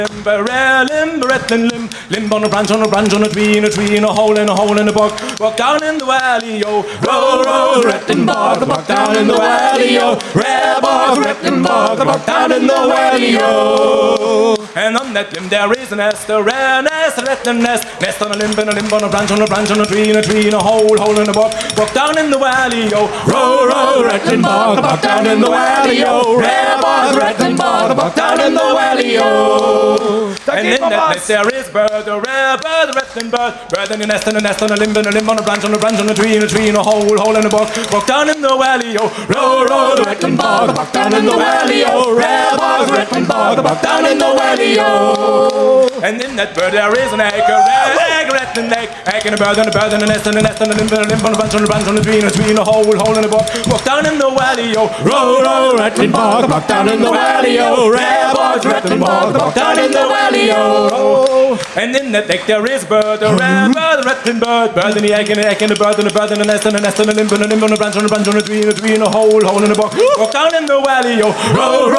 Limber, rattling limb on a branch, on a branch, on a tree, in a tree, in a hole, in a hole, in a bog. Walk down in the valley, yo. Row, row, rattling bog, walk down in the valley, yo. Rare bog, rattling bog, walk down in the valley, yo. And on that limb there is a nest, a rare nest, a rattling nest. Nest on a limb, and a limb on a branch, on a branch, on a tree, in a tree, in a hole, hole, in a bog. Walk down in the valley, yo. Row, row, rattling bog, walk down in the valley, yo. Rare bog, rattling bog, walk down in the valley, yo. And in that nest there is bird, a rare bird, a rattling bird. Bird in a nest, and a nest on a limb, and a limb on a branch, on a branch, on a tree, in a tree, in a hole, hole, in a bog. Walk down in the valley, yo. Row, row, the rattling bog, walk down in the valley, yo. Rare bog, rattling bog, walk down in the valley, yo. And in that bird there is an egg, a rare egg, a rattling egg. Egg and a bird, and a bird, and a nest, and a nest, and a limb, and a limb on a branch, on a branch, on a tree, in a tree, in a hole, hole, in a bog. Walk down in the valley, yo. Row, row, rattling bog, walk down in the valley, yo. Rare bog, rattling bog, walk down in the valley, yo. And in that egg there is bird, a rare bird, a rattling bird. Bird in the egg, and an egg, and a bird, and a bird, and a nest, and a nest, and a limb, and a limb on a branch, on a branch, on a tree, in a tree, in a hole, hole, in a bog. Walk down in the valley, yo. Row, row.